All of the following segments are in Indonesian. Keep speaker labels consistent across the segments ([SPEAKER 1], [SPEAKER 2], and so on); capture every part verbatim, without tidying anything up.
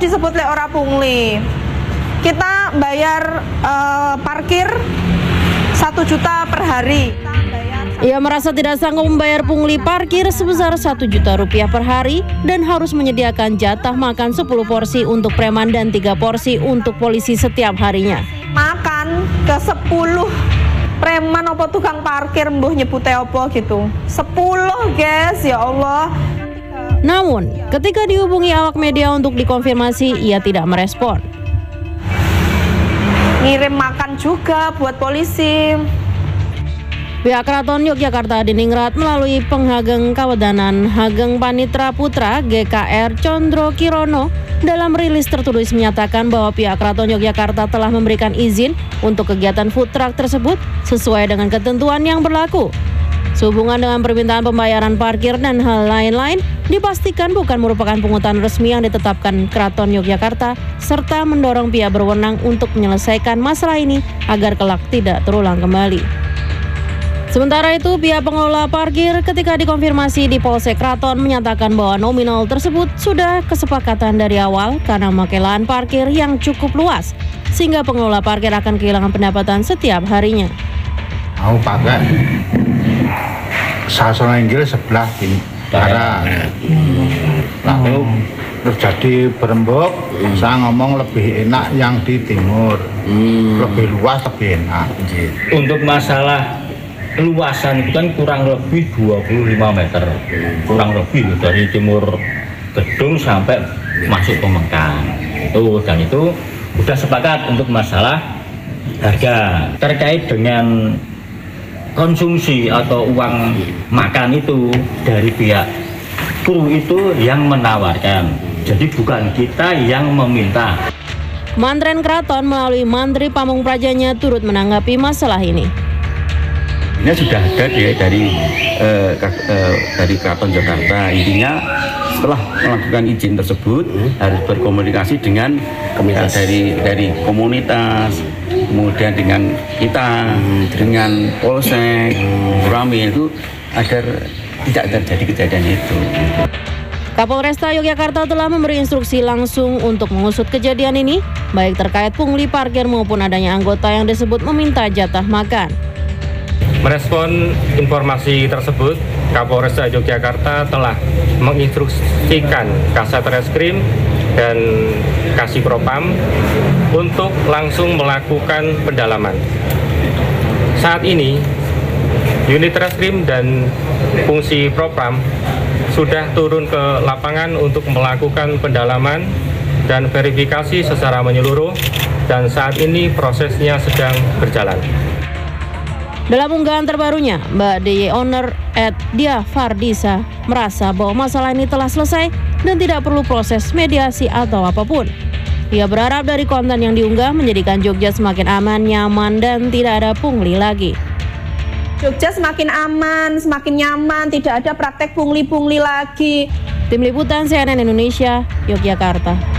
[SPEAKER 1] disebut lek ora pungli. Kita bayar uh, parkir satu juta per hari.
[SPEAKER 2] Ia merasa tidak sanggup membayar pungli parkir sebesar satu juta rupiah per hari dan harus menyediakan jatah makan sepuluh porsi untuk preman dan tiga porsi untuk polisi setiap harinya.
[SPEAKER 1] Makan ke sepuluh preman apa tukang parkir mbuh nyebute apa gitu. sepuluh guys, ya Allah.
[SPEAKER 2] Namun, ketika dihubungi awak media untuk dikonfirmasi, ia tidak merespon.
[SPEAKER 1] Ngirim makan juga buat polisi.
[SPEAKER 2] Pihak Keraton Yogyakarta Adiningrat melalui Penghageng Kawedanan Hageng Panitra Putra G K R Condro Kirono dalam rilis tertulis menyatakan bahwa pihak Keraton Yogyakarta telah memberikan izin untuk kegiatan food truck tersebut sesuai dengan ketentuan yang berlaku. Sehubungan dengan permintaan pembayaran parkir dan hal lain-lain, dipastikan bukan merupakan pungutan resmi yang ditetapkan Keraton Yogyakarta, serta mendorong pihak berwenang untuk menyelesaikan masalah ini agar kelak tidak terulang kembali. Sementara itu, pihak pengelola parkir ketika dikonfirmasi di Polsek Keraton menyatakan bahwa nominal tersebut sudah kesepakatan dari awal karena memakai lahan parkir yang cukup luas, sehingga pengelola parkir akan kehilangan pendapatan setiap harinya.
[SPEAKER 3] Mau pakai Sasana Inggris sebelah ini barat, lalu terjadi berembuk. Hmm. Saya ngomong lebih enak yang di timur, hmm. lebih luas, lebih enak.
[SPEAKER 4] Untuk masalah luasan itu kan kurang lebih dua puluh lima meter, kurang lebih dari timur gedung sampai masuk Pemengkang. Itu dan itu sudah sepakat untuk masalah harga terkait dengan konsumsi atau uang makan itu dari pihak kru itu yang menawarkan, jadi bukan kita yang meminta.
[SPEAKER 2] Mantren Keraton melalui Mantri Pamung Prajanya turut menanggapi masalah ini.
[SPEAKER 5] Ini sudah ada ya, dari eh, eh, dari Keraton Jakarta. Intinya setelah melakukan izin tersebut hmm. harus berkomunikasi dengan komunitas. dari dari komunitas, kemudian dengan kita, hmm. dengan Polsek, hmm. Ramil itu agar tidak terjadi kejadian itu.
[SPEAKER 2] Kapolresta Yogyakarta telah memberi instruksi langsung untuk mengusut kejadian ini, baik terkait pungli parkir maupun adanya anggota yang disebut meminta jatah makan.
[SPEAKER 6] Merespon informasi tersebut, Kapolresta Yogyakarta telah menginstruksikan Kasat Reskrim dan Kasih Propam untuk langsung melakukan pendalaman. Saat ini, unit Reskrim dan fungsi Propam sudah turun ke lapangan untuk melakukan pendalaman dan verifikasi secara menyeluruh, dan saat ini prosesnya sedang berjalan.
[SPEAKER 2] Dalam unggahan terbarunya, Mbak D Y Owner at Dia Fardisa merasa bahwa masalah ini telah selesai dan tidak perlu proses mediasi atau apapun. Ia berharap dari konten yang diunggah menjadikan Jogja semakin aman, nyaman, dan tidak ada pungli lagi.
[SPEAKER 1] Jogja semakin aman, semakin nyaman, tidak ada praktek pungli-pungli lagi.
[SPEAKER 2] Tim Liputan C N N Indonesia, Yogyakarta.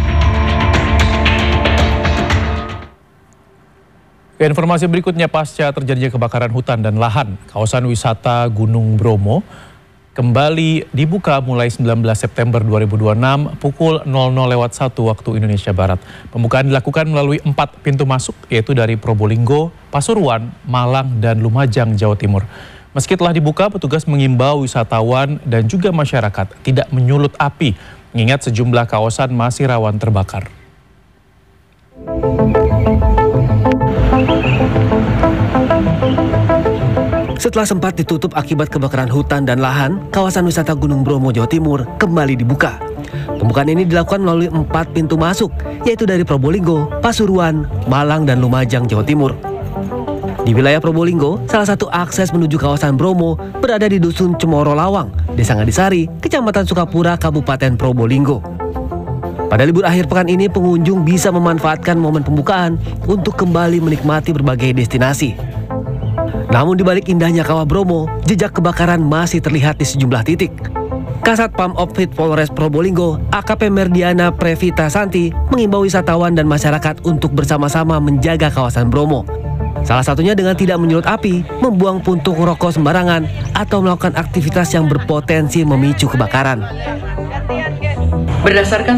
[SPEAKER 7] Informasi berikutnya, pasca terjadinya kebakaran hutan dan lahan, kawasan wisata Gunung Bromo kembali dibuka mulai sembilan belas September dua ribu dua puluh enam pukul nol nol lewat satu waktu Indonesia Barat. Pembukaan dilakukan melalui empat pintu masuk, yaitu dari Probolinggo, Pasuruan, Malang, dan Lumajang, Jawa Timur. Meski telah dibuka, petugas mengimbau wisatawan dan juga masyarakat tidak menyulut api, mengingat sejumlah kawasan masih rawan terbakar.
[SPEAKER 8] Setelah sempat ditutup akibat kebakaran hutan dan lahan, kawasan wisata Gunung Bromo, Jawa Timur kembali dibuka. Pembukaan ini dilakukan melalui empat pintu masuk, yaitu dari Probolinggo, Pasuruan, Malang, dan Lumajang, Jawa Timur. Di wilayah Probolinggo, salah satu akses menuju kawasan Bromo berada di Dusun Cemoro Lawang, Desa Ngadisari, Kecamatan Sukapura, Kabupaten Probolinggo. Pada libur akhir pekan ini, pengunjung bisa memanfaatkan momen pembukaan untuk kembali menikmati berbagai destinasi. Namun di balik indahnya Kawah Bromo, jejak kebakaran masih terlihat di sejumlah titik. Kasat Pam Opfit Polres Probolinggo, A K P Merdiana Previta Santi, mengimbau wisatawan dan masyarakat untuk bersama-sama menjaga kawasan Bromo. Salah satunya dengan tidak menyulut api, membuang puntung rokok sembarangan, atau melakukan aktivitas yang berpotensi memicu kebakaran.
[SPEAKER 9] Berdasarkan